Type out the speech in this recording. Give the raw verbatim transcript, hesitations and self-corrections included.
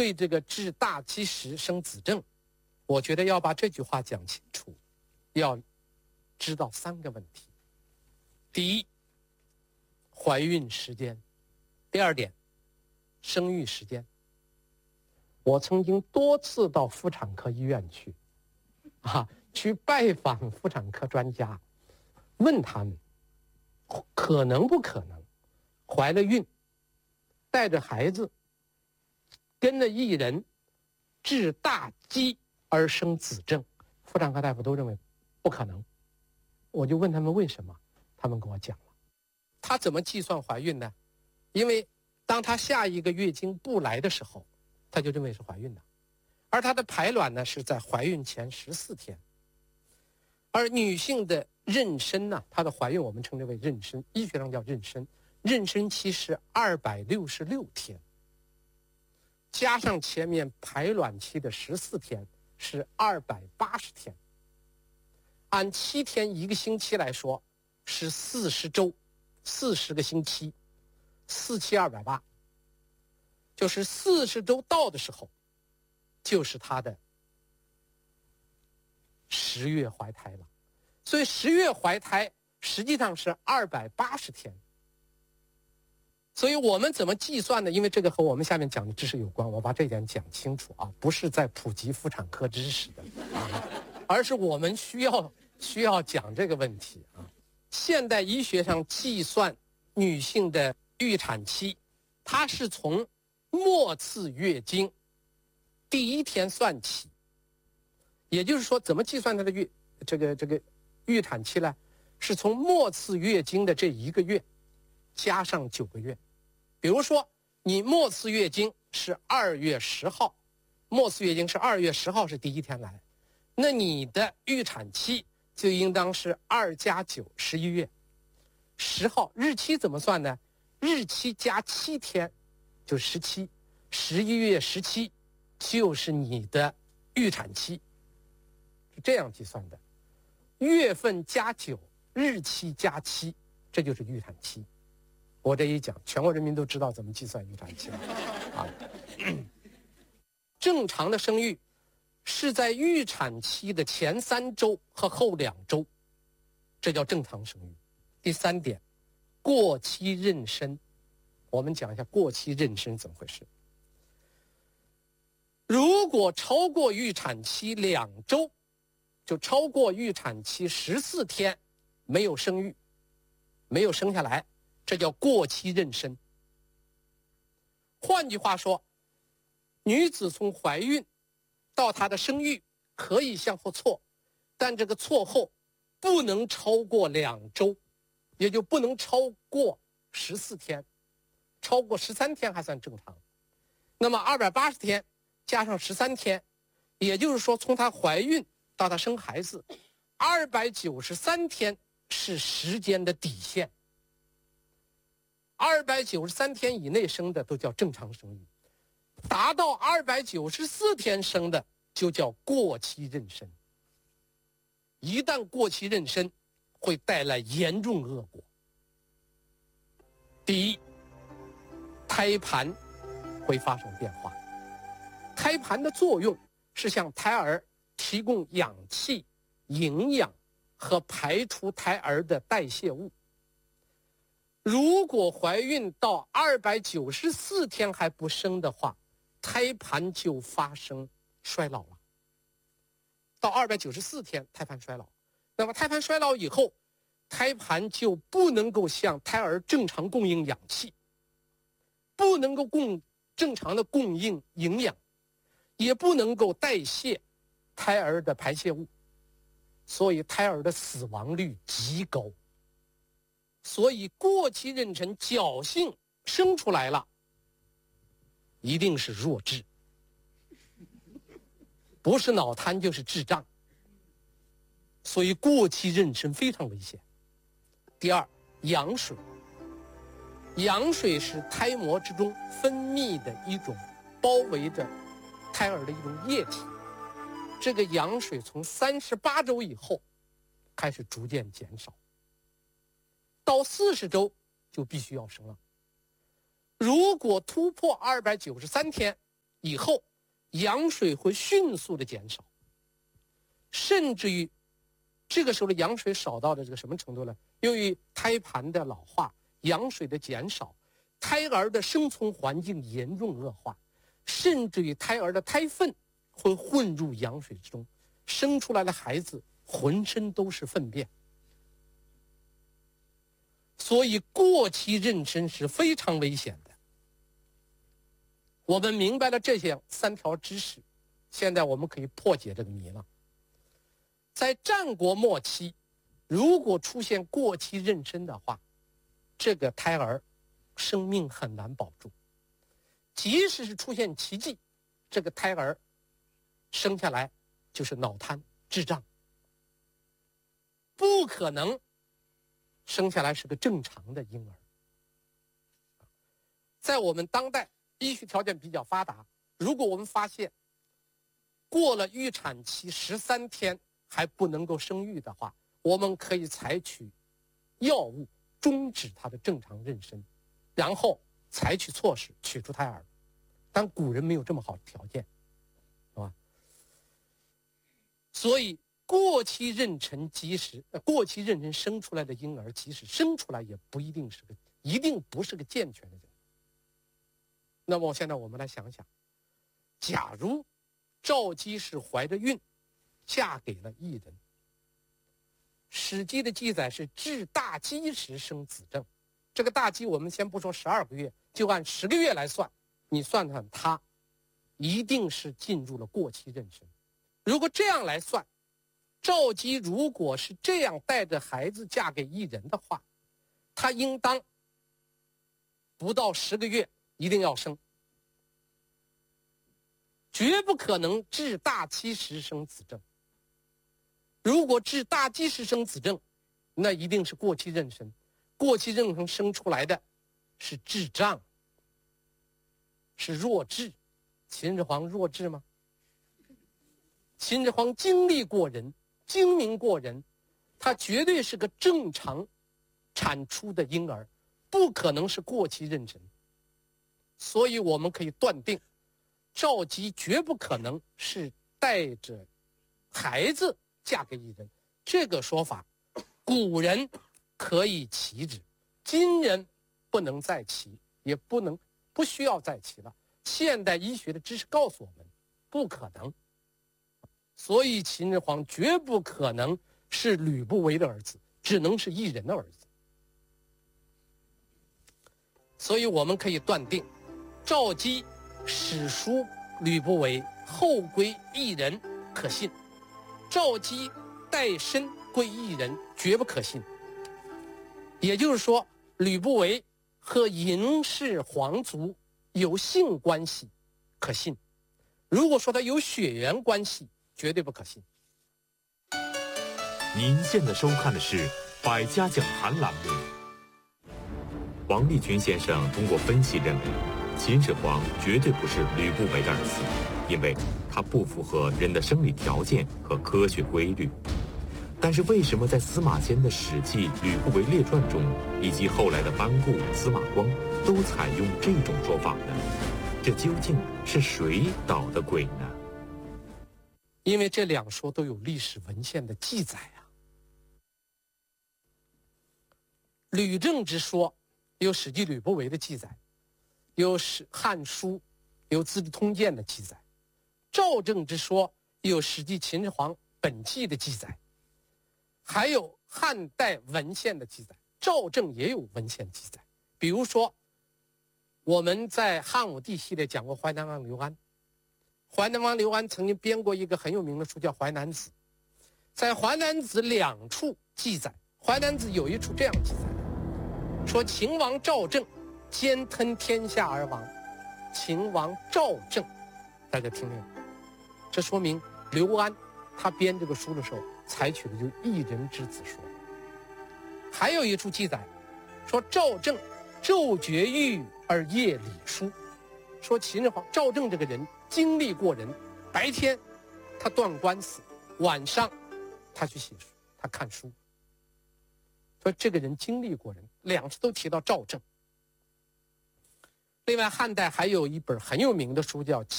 对这个治大积食生子症，我觉得要把这句话讲清楚，要知道三个问题。第一，怀孕时间；第二点，生育时间。我曾经多次到妇产科医院去，啊，去拜访妇产科专家，问他们可能不可能怀了孕，带着孩子，跟着一人治大积而生子症。妇产科大夫都认为不可能。我就问他们为什么，他们跟我讲了，他怎么计算怀孕呢？因为当他下一个月经不来的时候，他就认为是怀孕的，而他的排卵呢是在怀孕前十四天，而女性的妊娠呢，她的怀孕我们称之为妊娠，医学上叫妊娠，妊娠期是二百六十六天，加上前面排卵期的十四天是二百八十天，按七天一个星期来说是四十周，四十个星期，四七二百八，就是四十周到的时候，就是她的十月怀胎了。所以十月怀胎实际上是二百八十天。所以我们怎么计算呢？因为这个和我们下面讲的知识有关，我把这一点讲清楚啊，不是在普及妇产科知识的啊，而是我们需要需要讲这个问题啊。现代医学上计算女性的预产期，它是从末次月经第一天算起，也就是说，怎么计算她的月这个这个预产期呢？是从末次月经的这一个月加上九个月。比如说，你末次月经是二月十号，末次月经是二月十号是第一天来，那你的预产期就应当是二加九，十一月十号。日期怎么算呢？日期加七天就十七，十一月十七就是你的预产期，是这样计算的。月份加九，日期加七，这就是预产期。我这一讲，全国人民都知道怎么计算预产期了啊。正常的生育是在预产期的前三周和后两周，这叫正常生育。第三点，过期妊娠，我们讲一下过期妊娠怎么回事。如果超过预产期两周，就超过预产期十四天，没有生育，没有生下来，这叫过期妊娠。换句话说，女子从怀孕到她的生育可以向后错，但这个错后不能超过两周，也就不能超过十四天，超过十三天还算正常。那么二百八十天加上十三天，也就是说从她怀孕到她生孩子，二百九十三天是时间的底线。二百九十三天以内生的都叫正常生育，达到二百九十四天生的就叫过期妊娠。一旦过期妊娠，会带来严重恶果。第一，胎盘会发生变化。胎盘的作用是向胎儿提供氧气、营养和排出胎儿的代谢物。如果怀孕到二百九十四天还不生的话，胎盘就发生衰老了。到二百九十四天，胎盘衰老。那么胎盘衰老以后，胎盘就不能够向胎儿正常供应氧气，不能够供正常的供应营养，也不能够代谢胎儿的排泄物，所以胎儿的死亡率极高。所以过期妊娠侥幸生出来了，一定是弱智，不是脑瘫就是智障。所以过期妊娠非常危险。第二，羊水。羊水是胎膜之中分泌的一种包围着胎儿的一种液体，这个羊水从三十八周以后开始逐渐减少，到四十周就必须要生了。如果突破二百九十三天， 以后，羊水会迅速的减少，甚至于这个时候的羊水少到的这个什么程度呢？由于胎盘的老化，羊水的减少，胎儿的生存环境严重恶化，甚至于胎儿的胎粪会混入羊水之中，生出来的孩子浑身都是粪便。所以过期妊娠是非常危险的。我们明白了这些三条知识，现在我们可以破解这个谜了。在战国末期，如果出现过期妊娠的话，这个胎儿生命很难保住。即使是出现奇迹，这个胎儿生下来就是脑瘫智障，不可能生下来是个正常的婴儿。在我们当代医学条件比较发达，如果我们发现过了预产期十三天还不能够生育的话，我们可以采取药物终止它的正常妊娠，然后采取措施取出胎儿。但古人没有这么好的条件，是吧？所以过期妊娠即使呃过期妊娠生出来的婴儿，即使生出来也不一定是个一定不是个健全的人。那么现在我们来想想，假如赵姬是怀着孕嫁给了异人，《史记》的记载是至大饥时生子正，这个大饥我们先不说十二个月，就按十个月来算，你算算他一定是进入了过期妊娠。如果这样来算，赵姬如果是这样带着孩子嫁给异人的话，她应当不到十个月一定要生，绝不可能至大饥时生子正。如果至大饥时生子正，那一定是过期妊娠。过期妊娠生出来的是智障，是弱智。秦始皇弱智吗？秦始皇经历过人，精明过人，他绝对是个正常产出的婴儿，不可能是过期妊娠。所以我们可以断定，赵姬绝不可能是带着孩子嫁给异人。这个说法古人可以齐之，今人不能再齐，也不能不需要再齐了。现代医学的知识告诉我们不可能，所以秦始皇绝不可能是吕不韦的儿子，只能是异人的儿子。所以我们可以断定，赵姬史书吕不韦，后归异人可信；赵姬带身归异人绝不可信。也就是说，吕不韦和嬴氏皇族有性关系可信，如果说他有血缘关系，绝对不可信。 您现在收看的是《百家讲坛》栏目。王立群先生通过分析认为，秦始皇绝对不是吕不韦的儿子，因为他不符合人的生理条件和科学规律。但是为什么在司马迁的《史记·吕不韦列传》中，以及后来的班固、司马光都采用这种说法呢？这究竟是谁捣的鬼呢？ 因为这两说都有历史文献的记载啊。吕政之说有《史记·吕不韦》的记载，有《汉书》、有《资治通鉴》的记载；赵政之说有《史记·秦始皇本纪》的记载，还有汉代文献的记载。赵政也有文献记载，比如说我们在汉武帝系列讲过淮南王刘安，淮南王刘安曾经编过一个很有名的书叫《淮南子》，在《淮南子》两处记载，《淮南子》有一处这样记载，说秦王赵政兼吞天下而亡。秦王赵政，大家听听，这说明刘安他编这个书的时候采取的就是一人之子说。还有一处记载说赵政昼绝狱而夜理书，说秦始皇赵政这个人经历过人，白天他断官司，晚上他去写书，他看书。说这个人经历过人，两次都提到赵政。另外汉代还有一本很有名的书叫《